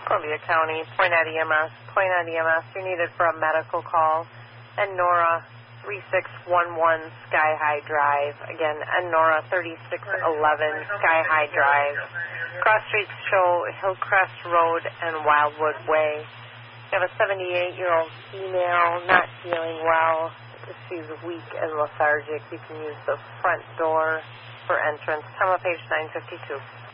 Columbia County, point at EMS. Point at EMS, you're needed for a medical call. And Nora, 3611 Sky High Drive. Again, and Nora, 3611 Sky High Drive. Cross streets show Hillcrest Road and Wildwood Way. You have a 78-year-old female, not feeling well. She's weak and lethargic. You can use the front door for entrance. Time of page 952.